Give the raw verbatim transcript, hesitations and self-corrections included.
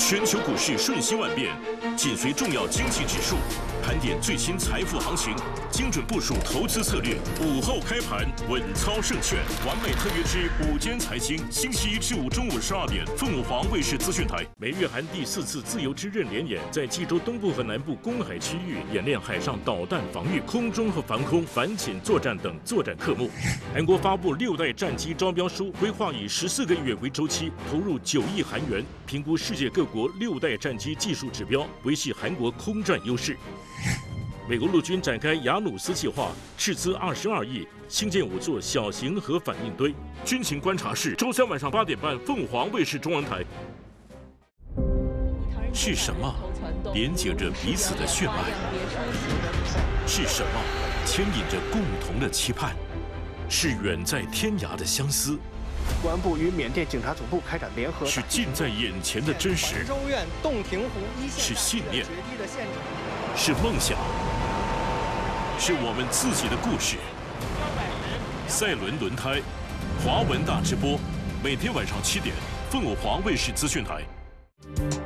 全球股市瞬息万变，紧随重要经济指数，盘点最新财富行情，精准部署投资策略。午后开盘，稳操胜券。完美特约之午间财经，星期一至五中午十二点，凤凰卫视资讯台。美日韩第四次自由之刃联演在济州东部和南部公海区域演练海上导弹防御、空中和防空、反潜作战等作战科目。韩国发布六代战机招标书，规划以十四个月为周期，投入九亿韩元，评估世界各国六代战机技术指标，维系韩国空战优势。美国陆军展开雅努斯计划，斥资二十二亿兴建五座小型核反应堆。军情观察室，周三晚上八点半，凤凰卫视中文台。是什么连接着彼此的血脉？是什么牵引着共同的期盼？是远在天涯的相思。 公安部与缅甸警察总部开展联合， 是近在眼前的真实。 州院洞庭湖一线是信念，是梦想，是我们自己的故事。赛伦轮胎，华文大直播，每天晚上七点，凤凰卫视资讯台。